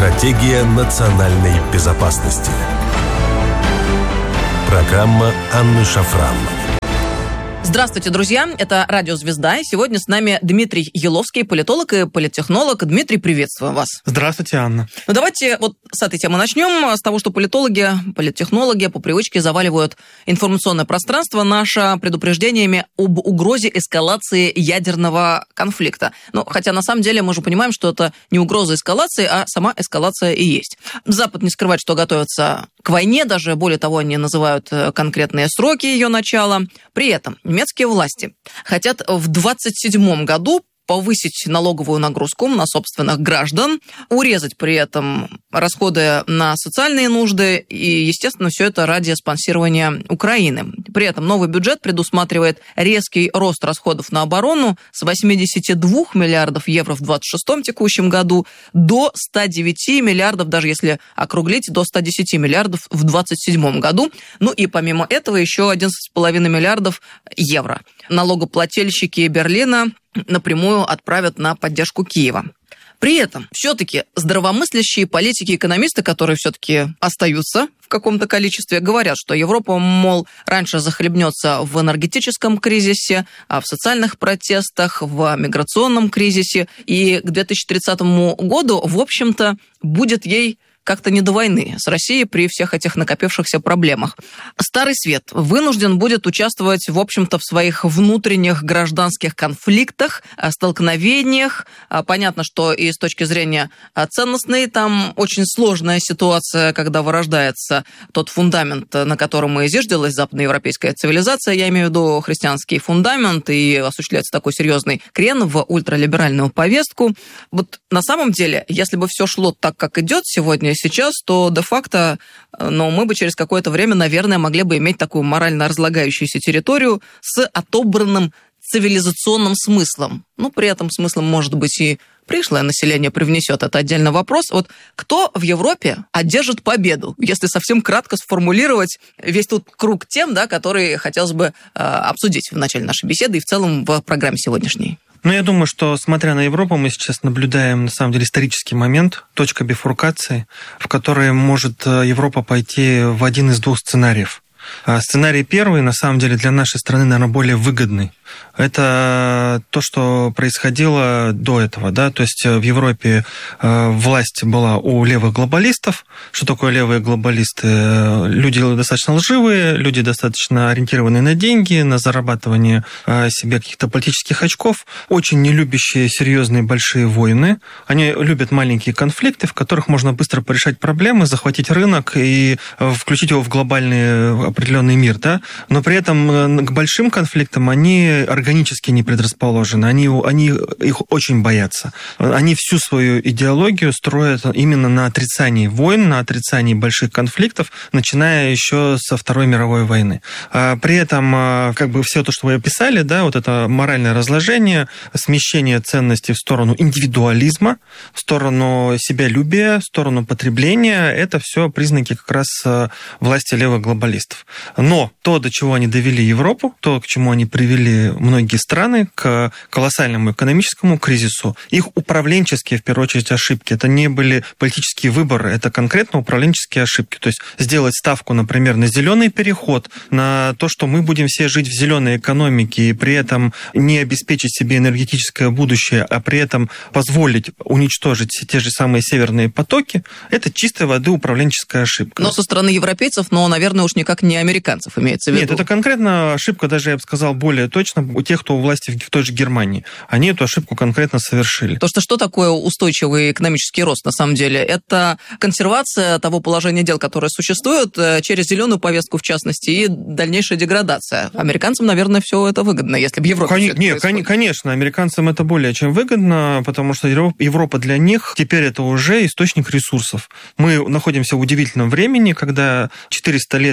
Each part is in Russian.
Стратегия национальной безопасности. Программа Анны Шафран. Здравствуйте, друзья. Это Радио «Звезда». И сегодня с нами Дмитрий Еловский, политолог и политтехнолог. Дмитрий, приветствую вас. Здравствуйте, Анна. Ну, давайте вот с этой темы начнем. С того, что политологи, политтехнологи по привычке заваливают информационное пространство наше предупреждениями об угрозе эскалации ядерного конфликта. Ну, хотя на самом деле мы же понимаем, что это не угроза эскалации, а сама эскалация и есть. Запад не скрывает, что готовится к войне, даже более того, они называют конкретные сроки ее начала. При этом немецкие власти хотят в 2027 году повысить налоговую нагрузку на собственных граждан, урезать при этом расходы на социальные нужды и, естественно, все это ради спонсирования Украины. При этом новый бюджет предусматривает резкий рост расходов на оборону с 82 миллиардов евро в 2026 текущем году до 109 миллиардов, даже если округлить, до 110 миллиардов в 2027 году. Ну и помимо этого еще 11,5 миллиардов евро налогоплательщики Берлина напрямую отправят на поддержку Киева. При этом все-таки здравомыслящие политики и экономисты, которые все-таки остаются в каком-то количестве, говорят, что Европа, мол, раньше захлебнется в энергетическом кризисе, в социальных протестах, в миграционном кризисе, и к 2030 году, в общем-то, будет ей как-то не до войны с Россией при всех этих накопившихся проблемах. Старый свет вынужден будет участвовать, в общем-то, в своих внутренних гражданских конфликтах, столкновениях. Понятно, что и с точки зрения ценностной там очень сложная ситуация, когда вырождается тот фундамент, на котором и зиждилась западноевропейская цивилизация, я имею в виду христианский фундамент, и осуществляется такой серьезный крен в ультралиберальную повестку. Вот на самом деле, если бы все шло так, как идет сегодня, сейчас, то де-факто, мы бы через какое-то время, наверное, могли бы иметь такую морально разлагающуюся территорию с отобранным цивилизационным смыслом. При этом смыслом, может быть, и пришлое население привнесет, это отдельный вопрос. Вот кто в Европе одержит победу, если совсем кратко сформулировать весь тут круг тем, которые хотелось бы обсудить в начале нашей беседы и в целом в программе сегодняшней? Я думаю, что, смотря на Европу, мы сейчас наблюдаем, на самом деле, исторический момент, точка бифуркации, в которой может Европа пойти в один из двух сценариев. Сценарий первый, на самом деле, для нашей страны, наверное, более выгодный. Это то, что происходило до этого, да, то есть в Европе власть была у левых глобалистов. Что такое левые глобалисты? Люди достаточно лживые, люди достаточно ориентированные на деньги, на зарабатывание себе каких-то политических очков, очень не любящие серьезные большие войны. Они любят маленькие конфликты, в которых можно быстро порешать проблемы, захватить рынок и включить его в глобальный определенный мир, да. Но при этом к большим конфликтам они органически не предрасположены, они их очень боятся. Они всю свою идеологию строят именно на отрицании войн, на отрицании больших конфликтов, начиная еще со Второй мировой войны. При этом, все то, что вы описали, да, вот это моральное разложение, смещение ценностей в сторону индивидуализма, в сторону себялюбия, в сторону потребления, это все признаки как раз власти левых глобалистов. Но то, до чего они довели Европу, то, к чему они привели многие страны, к колоссальному экономическому кризису, их управленческие, в первую очередь, ошибки. Это не были политические выборы, это конкретно управленческие ошибки. То есть сделать ставку, например, на зеленый переход, на то, что мы будем все жить в зеленой экономике и при этом не обеспечить себе энергетическое будущее, а при этом позволить уничтожить те же самые северные потоки, это чистой воды управленческая ошибка. Но со стороны европейцев, наверное, уж никак не американцев имеется в виду. Нет, это конкретно ошибка, даже, я бы сказал, более точно, у тех, кто у власти в той же Германии. Они эту ошибку конкретно совершили. Что такое устойчивый экономический рост, на самом деле? Это консервация того положения дел, которое существует, через зеленую повестку, в частности, и дальнейшая деградация. Американцам, наверное, все это выгодно, если бы Европа... Конечно, американцам это более чем выгодно, потому что Европа для них теперь это уже источник ресурсов. Мы находимся в удивительном времени, когда 400 лет Европа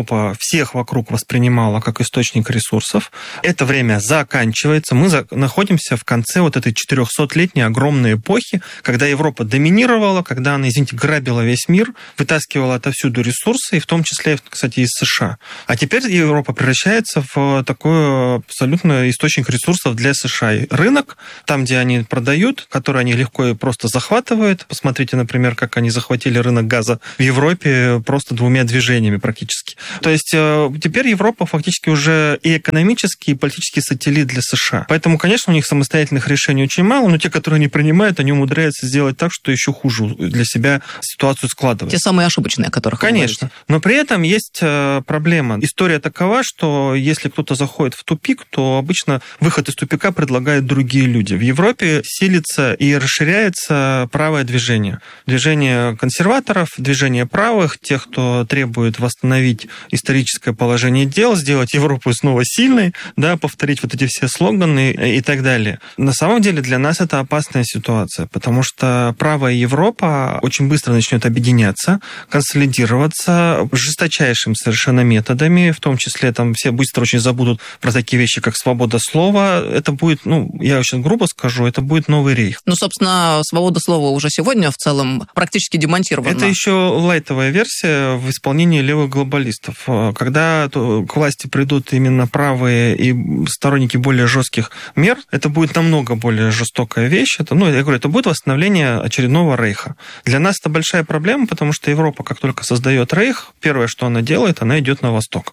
Европа всех вокруг воспринимала как источник ресурсов. Это время заканчивается. Мы находимся в конце вот этой 400-летней огромной эпохи, когда Европа доминировала, когда она, извините, грабила весь мир, вытаскивала отовсюду ресурсы, и в том числе, кстати, из США. А теперь Европа превращается в такой абсолютно источник ресурсов для США. И рынок, там, где они продают, который они легко и просто захватывают. Посмотрите, например, как они захватили рынок газа в Европе просто 2 движениями практически. То есть теперь Европа фактически уже и экономический, и политический сателлит для США. Поэтому, конечно, у них самостоятельных решений очень мало, но те, которые они принимают, они умудряются сделать так, что еще хуже для себя ситуацию складывать. Те самые ошибочные, о которых вы говорите. Конечно. Но при этом есть проблема. История такова, что если кто-то заходит в тупик, то обычно выход из тупика предлагают другие люди. В Европе силится и расширяется правое движение. Движение консерваторов, движение правых, тех, кто требует восстановить историческое положение дел, сделать Европу снова сильной, да, повторить вот эти все слоганы и так далее. На самом деле для нас это опасная ситуация, потому что правая Европа очень быстро начнет объединяться, консолидироваться жесточайшими совершенно методами, в том числе там все быстро очень забудут про такие вещи, как свобода слова. Это будет, я очень грубо скажу, это будет новый рейх. Собственно, свобода слова уже сегодня в целом практически демонтирована. Это еще лайтовая версия в исполнении левых глобалистов. Когда к власти придут именно правые и сторонники более жестких мер, это будет намного более жестокая вещь. Это будет восстановление очередного рейха. Для нас это большая проблема, потому что Европа, как только создает рейх, первое, что она делает, она идет на восток.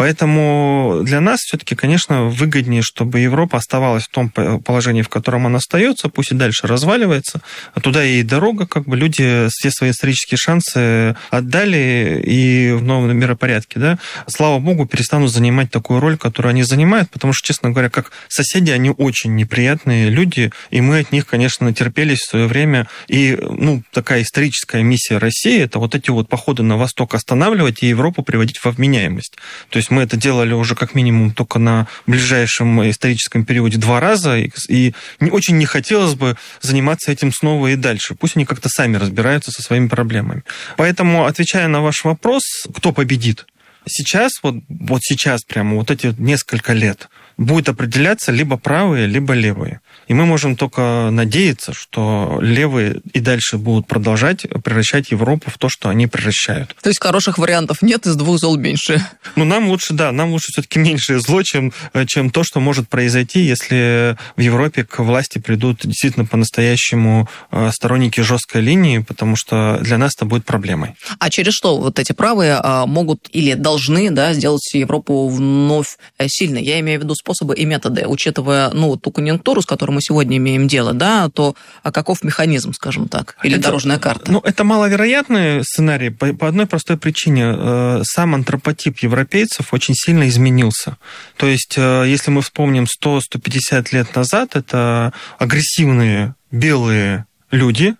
Поэтому для нас все-таки, конечно, выгоднее, чтобы Европа оставалась в том положении, в котором она остается, пусть и дальше разваливается. А туда и дорога, люди все свои исторические шансы отдали и в новом миропорядке, да, слава богу, перестанут занимать такую роль, которую они занимают, потому что, честно говоря, как соседи, они очень неприятные люди, и мы от них, конечно, натерпелись в свое время. И, такая историческая миссия России — это вот эти вот походы на восток останавливать и Европу приводить во вменяемость. То есть мы это делали уже как минимум только на ближайшем историческом периоде 2 раза, и очень не хотелось бы заниматься этим снова и дальше. Пусть они как-то сами разбираются со своими проблемами. Поэтому, отвечая на ваш вопрос, кто победит? Сейчас, сейчас прямо вот эти несколько лет будет определяться либо правые, либо левые. И мы можем только надеяться, что левые и дальше будут продолжать превращать Европу в то, что они превращают. То есть хороших вариантов нет, из 2 зол меньше. Нам лучше все-таки меньшее зло, чем то, что может произойти, если в Европе к власти придут действительно по-настоящему сторонники жесткой линии, потому что для нас это будет проблемой. А через что вот эти правые могут или должны, сделать Европу вновь сильной? Я имею в виду способы и методы, учитывая ту конъюнктуру, с которой мы сегодня имеем дело, то каков механизм, скажем так, или дорожная карта? Это маловероятный сценарий по одной простой причине. Сам антропотип европейцев очень сильно изменился. То есть, если мы вспомним 100-150 лет назад, это агрессивные белые люди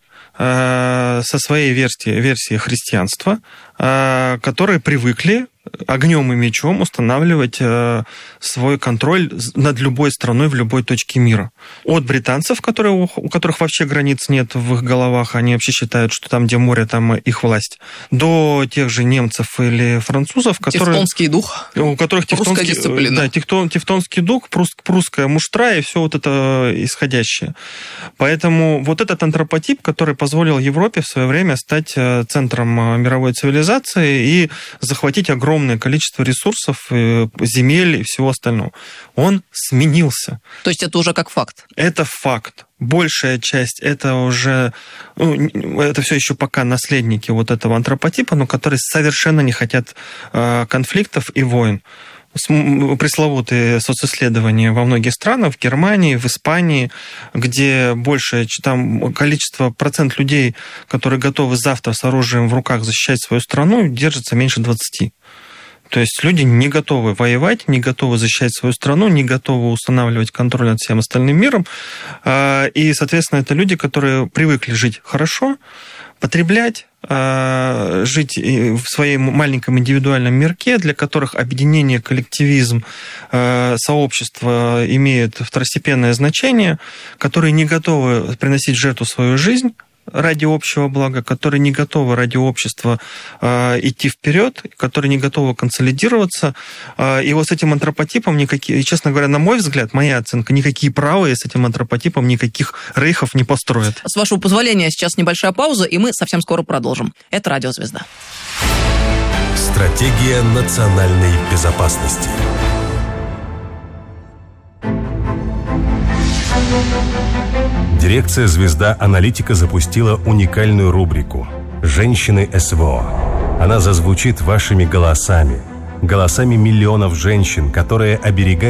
со своей версией христианства, которые привыкли огнем и мечом устанавливать свой контроль над любой страной в любой точке мира. От британцев, у которых вообще границ нет в их головах, они вообще считают, что там, где море, там их власть, до тех же немцев или французов, тевтонский дух, у которых прусская дисциплина. Тевтонский дух, прусская муштра и все вот это исходящее. Поэтому вот этот антропотип, который позволил Европе в свое время стать центром мировой цивилизации и захватить огромное количество ресурсов, земель и всего остального, он сменился. То есть это уже как факт? Это факт. Большая часть это уже, это все еще пока наследники вот этого антропотипа, но которые совершенно не хотят конфликтов и войн. Пресловутые социсследования во многих странах, в Германии, в Испании, где большее процент людей, которые готовы завтра с оружием в руках защищать свою страну, держится меньше 20%. То есть люди не готовы воевать, не готовы защищать свою страну, не готовы устанавливать контроль над всем остальным миром. И, соответственно, это люди, которые привыкли жить хорошо, потреблять, жить в своем маленьком индивидуальном мирке, для которых объединение, коллективизм, сообщество имеет второстепенное значение, которые не готовы приносить в жертву свою жизнь ради общего блага, которые не готовы ради общества идти вперед, которые не готовы консолидироваться. И вот с этим антропотипом никакие, честно говоря, на мой взгляд, моя оценка, никакие правые с этим антропотипом никаких рейхов не построят. С вашего позволения, сейчас небольшая пауза, и мы совсем скоро продолжим. Это «Радио Звезда». Стратегия национальной безопасности. Дирекция «Звезда Аналитика» запустила уникальную рубрику «Женщины СВО». Она зазвучит вашими голосами миллионов женщин, которые оберегают